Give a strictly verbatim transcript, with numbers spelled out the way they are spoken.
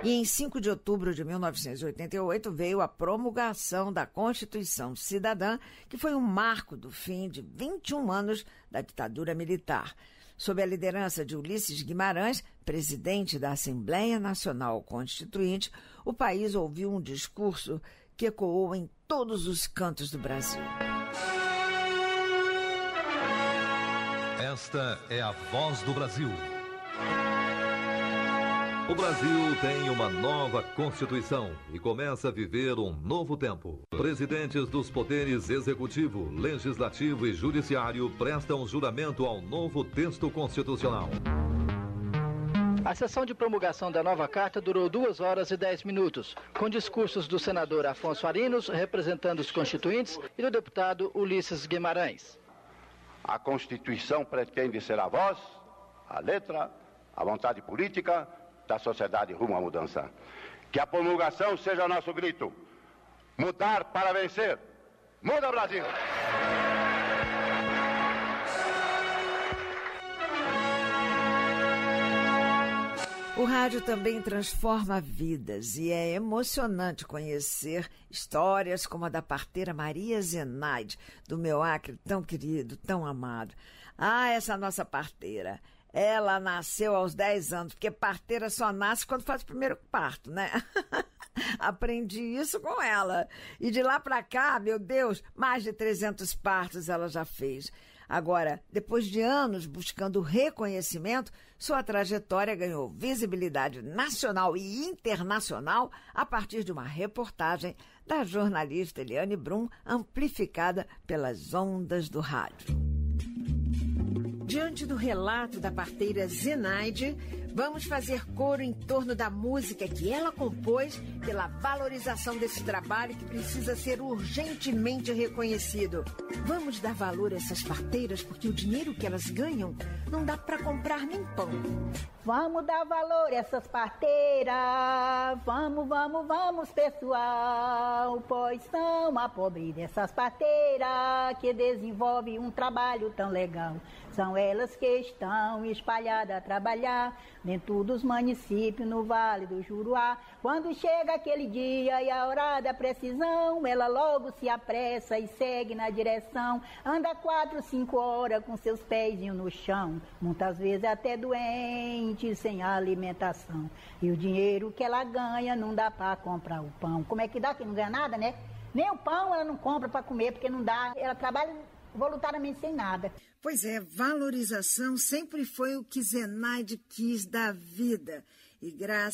E em cinco de outubro de mil novecentos e oitenta e oito veio a promulgação da Constituição Cidadã, que foi um marco do fim de vinte e um anos da ditadura militar. Sob a liderança de Ulisses Guimarães, presidente da Assembleia Nacional Constituinte, o país ouviu um discurso que ecoou em todos os cantos do Brasil. Esta é a voz do Brasil. O Brasil tem uma nova Constituição e começa a viver um novo tempo. Presidentes dos poderes executivo, legislativo e judiciário prestam juramento ao novo texto constitucional. A sessão de promulgação da nova carta durou duas horas e dez minutos, com discursos do senador Afonso Arinos, representando os constituintes, e do deputado Ulisses Guimarães. A Constituição pretende ser a voz, a letra, a vontade política da sociedade rumo à mudança. Que a promulgação seja nosso grito. Mudar para vencer. Muda, Brasil! O rádio também transforma vidas e é emocionante conhecer histórias como a da parteira Maria Zenaide, do meu Acre tão querido, tão amado. Ah, essa nossa parteira. Ela nasceu aos dez anos, porque parteira só nasce quando faz o primeiro parto, né? Aprendi isso com ela. E de lá pra cá, meu Deus, mais de trezentos partos ela já fez. Agora, depois de anos buscando reconhecimento, sua trajetória ganhou visibilidade nacional e internacional a partir de uma reportagem da jornalista Eliane Brum, amplificada pelas ondas do rádio. Diante do relato da parteira Zenaide, vamos fazer coro em torno da música que ela compôs pela valorização desse trabalho que precisa ser urgentemente reconhecido. Vamos dar valor a essas parteiras porque o dinheiro que elas ganham não dá para comprar nem pão. Vamos dar valor a essas parteiras, vamos, vamos, vamos, pessoal, pois são a pobre dessas parteiras que desenvolve um trabalho tão legal. São elas que estão espalhadas a trabalhar dentro dos municípios no Vale do Juruá. Quando chega aquele dia e a hora da precisão, ela logo se apressa e segue na direção. Anda quatro, cinco horas com seus pezinhos no chão, muitas vezes até doente, sem alimentação. E o dinheiro que ela ganha não dá para comprar o pão. Como é que dá que não ganha nada, né? Nem o pão ela não compra para comer, porque não dá. Ela trabalha voluntariamente sem nada. Pois é, valorização sempre foi o que Zenaide quis da vida. E graças